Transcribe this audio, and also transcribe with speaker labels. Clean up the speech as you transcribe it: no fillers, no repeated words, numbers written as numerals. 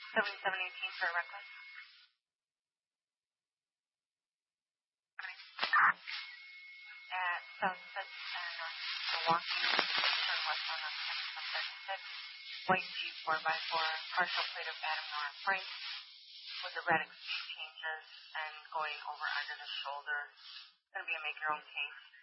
Speaker 1: 7718 for reckless. At Sunset and North Milwaukee, turn westbound on 76, white Jeep 4x4, partial plate of Adam Nora Frank, with erratic speed changes and going over under the shoulder. It's going to be a make your own case.